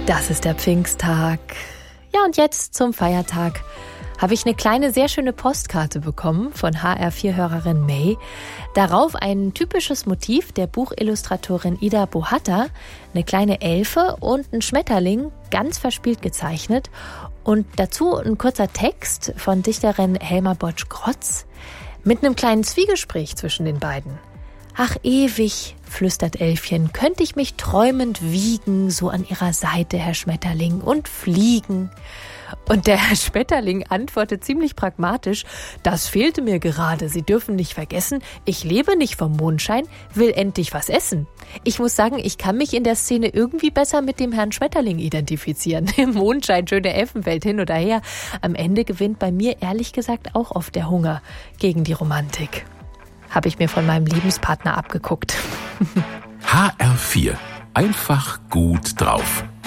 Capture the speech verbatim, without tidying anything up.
Das ist der Pfingsttag. Ja, und jetzt zum Feiertag habe ich eine kleine, sehr schöne Postkarte bekommen von H R vier Hörerin May. Darauf ein typisches Motiv der Buchillustratorin Ida Bohatta, eine kleine Elfe und ein Schmetterling, ganz verspielt gezeichnet. Und dazu ein kurzer Text von Dichterin Helma Botsch-Grotz mit einem kleinen Zwiegespräch zwischen den beiden. Ach ewig, flüstert Elfchen, könnte ich mich träumend wiegen, so an ihrer Seite, Herr Schmetterling, und fliegen. Und der Herr Schmetterling antwortet ziemlich pragmatisch, das fehlte mir gerade, Sie dürfen nicht vergessen, ich lebe nicht vom Mondschein, will endlich was essen. Ich muss sagen, ich kann mich in der Szene irgendwie besser mit dem Herrn Schmetterling identifizieren. Im Mondschein, schöne Elfenwelt, hin oder her. Am Ende gewinnt bei mir ehrlich gesagt auch oft der Hunger gegen die Romantik. Habe ich mir von meinem Lebenspartner abgeguckt. H R vier. Einfach gut drauf.